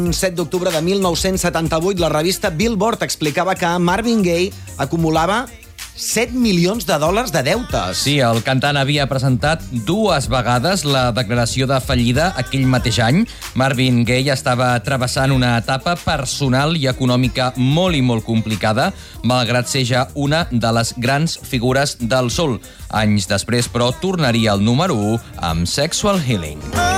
Un 7 d'octubre de 1978, la revista Billboard explicava que Marvin Gaye acumulava $7 milions de deutes. Sí, el cantant havia presentat 2 vegades la declaració de fallida aquell mateix any. Marvin Gaye estava travessant una etapa personal i econòmica molt i molt complicada, malgrat ser ja una de les grans figures del soul. Anys després, però, tornaria al número 1 amb Sexual Healing.